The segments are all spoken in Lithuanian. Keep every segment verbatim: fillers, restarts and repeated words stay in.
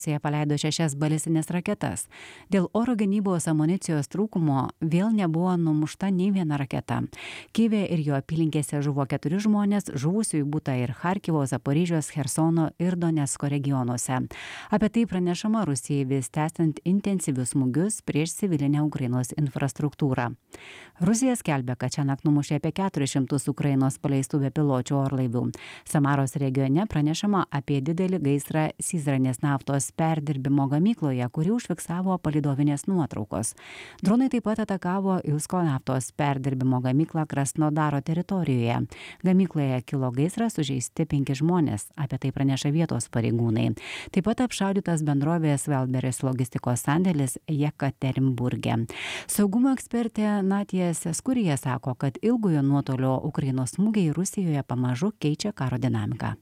paleido šešias balistines raketas. Dėl oro gynybos amunicijos trūkumo vėl nebuvo numušta nei viena raketa. Kyjive ir jo apylinkėse žuvo keturi žmonės, žuvusiųjų būta ir Charkivo, Zaporižės, Chersono ir Donecko regionuose. Apie tai pranešama Rusijai vis tęsiant intensyvius smūgius prieš civilinę Ukrainos infrastruktūrą. Rusija skelbia, kad šiąnakt numušė apie keturis šimtus Ukrainos paleistų bepiločių orlaivių. Samaros regione pranešama apie didelį gaisrą Syzranės naftos perdirbimo gamykloje, kuri užfiksavo palydovinės nuotraukos. Dronai taip pat atakavo Ilsko naftos perdirbimo gamyklą Krasnodaro teritorijoje. Gamykloje kilo gaisras, sužeisti penki žmonės, apie tai praneša vietos pareigūnai. Taip pat apšaudytas bendrovės Velberis logistikos sandėlis Jekaterinburge. Saugumo ekspertė Natija Seskurija sako, kad ilgojo nuotolio Ukrainos smūgiai Rusijoje pamažu keičia karo dinamiką.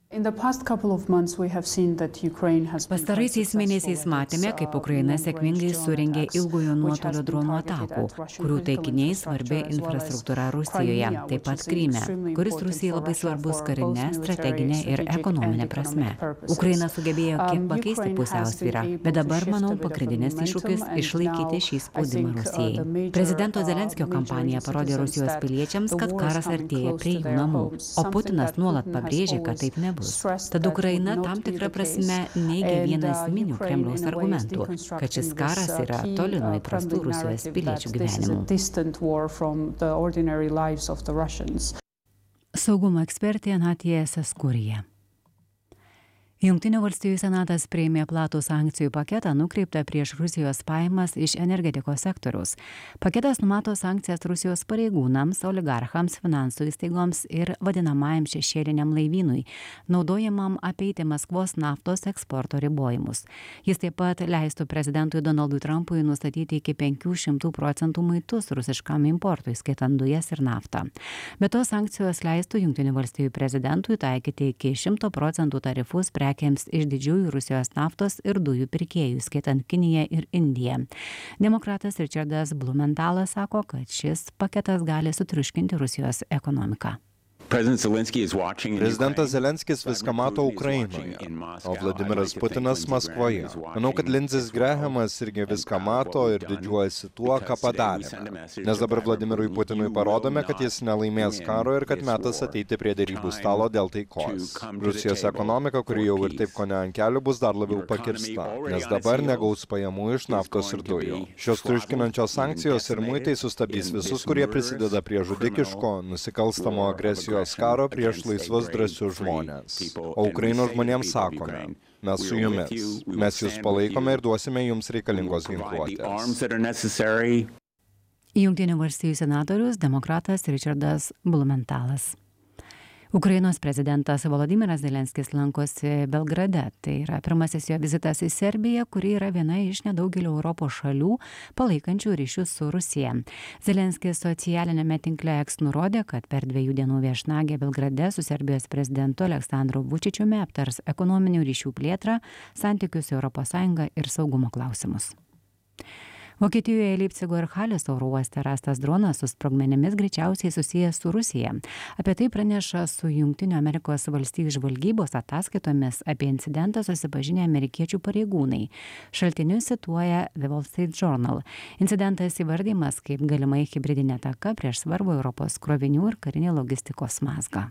Pastaraisiais mėnesiais matėme, kaip Ukraina sėkmingai surengė ilgojo nuotolio dronų atakų, kurių taikiniai svarbi infrastruktūra Rusijoje, taip pat Kryme, kuris Rusijai labai svarbus karinė, strateginė ir ekonominė prasme. Ukraina sugebėjo kiek pakeisti pusiausvyrą, bet dabar, manau, pagrindinis iššūkis išlaikyti šį spaudimą Rusijai. Prezidento Zelenskio kampanija parodė Rusijos piliečiams, kad karas artėja prie jų namų, o Putinas nuolat pabrėžė, kad taip nebus. Tad Ukraina tam tikrą prasme neigia vieną esminių Kremliaus argumentų, kad šis karas yra toli nuo įprastų Rusijos piliečių gyvenimų. Saugumo ekspertė Natija Seskurija. Jungtinių valstijų senatas priėmė platų sankcijų paketą nukreiptą prieš Rusijos pajamas iš energetikos sektoriaus. Paketas numato sankcijas Rusijos pareigūnams, oligarchams, finansų įstaigoms ir vadinamajam šešėliniam laivynui, naudojamam apeiti Maskvos naftos eksporto ribojimus. Jis taip pat leistų prezidentui Donaldui Trumpui nustatyti iki penkių šimtų procentų muitus rusiškam importui, skaitant dujas ir naftą. Be to, sankcijos leistų Jungtinių valstijų prezidentui taikyti iki šimto procentų tarifus prekiams iš didžiųjų Rusijos naftos ir dujų pirkėjų, skaitant Kiniją ir Indiją. Demokratas Richardas Blumenthalas sako, kad šis paketas gali sutriuškinti Rusijos ekonomiką. Prezidentas Zelenskis viską mato Ukrainoje, o Vladimiras Putinas Maskvoje. Manau, kad Lindsey Grahamas irgi viską mato ir didžiuojasi tuo, ką padarėme. Nes dabar Vladimirui Putinui parodome, kad jis nelaimės karo ir kad metas ateiti prie derybų stalo dėl taikos. Rusijos ekonomika, kuri jau ir taip kone ant kelių, bus dar labiau pakirsta, nes dabar negaus pajamų iš naftos ir dujų. Šios triuškinančios sankcijos ir muitai sustabdys visus, kurie prisideda prie žudikiško, nusikalstamo agresijos karo prieš laisvus drąsius žmonės. O Ukrainos žmonėms sakome, mes su jumis, mes jūs palaikome ir duosime jums reikalingos ginkluotės. Jungtinių valstijų senatorius demokratas Richardas Blumenthalas. Ukrainos prezidentas Volodymyras Zelenskis lankosi Belgrade. Tai yra pirmasis jo vizitas į Serbiją, kuri yra viena iš nedaugelio Europos šalių palaikančių ryšius su Rusija. Zelenskis socialinėme tinkle X nurodė, kad per dviejų dienų viešnagę Belgrade su Serbijos prezidentu Aleksandru Vučičiumi aptars ekonominių ryšių plėtrą, santykius su Europos Sąjunga ir saugumo klausimus. Vokietijoje Leipcigo ir Halės oro uoste rastas dronas su sprogmenimis greičiausiai susijęs su Rusija. Apie tai praneša su Jungtinių Amerikos valstijų žvalgybos ataskaitomis apie incidentą susipažinę amerikiečių pareigūnai. Šaltinius cituoja The Wall Street Journal. Incidentas įvardymas kaip galimai hibridinė ataka prieš svarbų Europos krovinių ir karinį logistikos mazgą.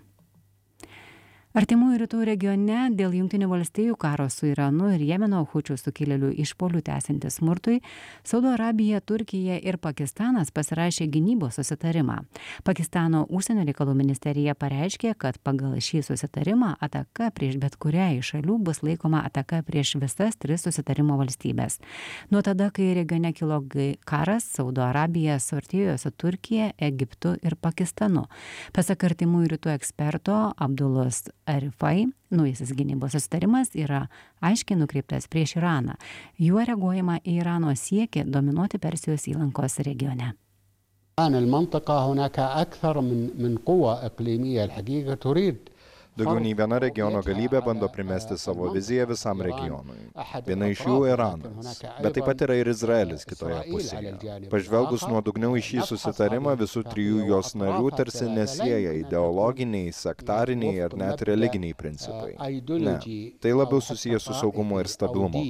Artimųjų rytų regione dėl Jungtinių valstijų karo su Iranu ir Jemeno hučių sukilėlių išpuolių tęsiantis smurtui, Saudo Arabija, Turkija ir Pakistanas pasirašė gynybos susitarimą. Pakistano užsienio reikalų ministerija pareiškė, kad pagal šį susitarimą ataka prieš bet kurią iš šalių bus laikoma ataka prieš visas tris susitarimo valstybės. Nuo tada, kai regione kilo karas, Saudo Arabija suartėjo su Turkija, Egiptu ir Pakistanu. Pasak artimųjų rytų eksperto Abdulos Arifai, naujasis gynybos susitarimas yra aiškiai nukreiptas prieš Iraną. Juo reaguojama į Irano siekį dominuoti Persijos įlankos regione. Daugiau nei viena regiono galybė bando primesti savo viziją visam regionui. Viena iš jų Iranas, bet taip pat yra ir Izraelis kitoje pusėje. Pažvelgus nuodugniau į šį susitarimą, visų trijų jos narių tarsi nesieja ideologiniai, sektariniai ar net religiniai principai. Ne, tai labiau susijęs su saugumo ir stabilumo